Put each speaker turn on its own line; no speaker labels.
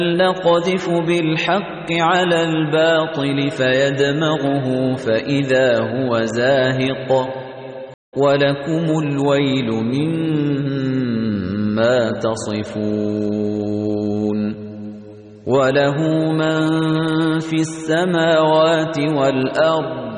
نقذف بالحق على الباطل فيدمغه فإذا هو زاهق ولكم الويل مما تصفون وله من في السماوات والأرض